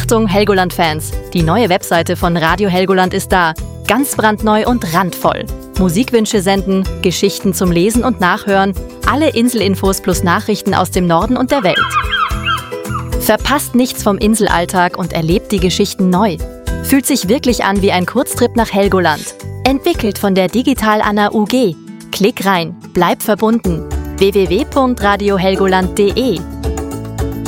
Achtung Helgoland-Fans, die neue Webseite von Radio Helgoland ist da. Ganz brandneu und randvoll. Musikwünsche senden, Geschichten zum Lesen und Nachhören, alle Inselinfos plus Nachrichten aus dem Norden und der Welt. Verpasst nichts vom Inselalltag und erlebt die Geschichten neu. Fühlt sich wirklich an wie ein Kurztrip nach Helgoland. Entwickelt von der Digital Anna UG. Klick rein, bleib verbunden. www.radiohelgoland.de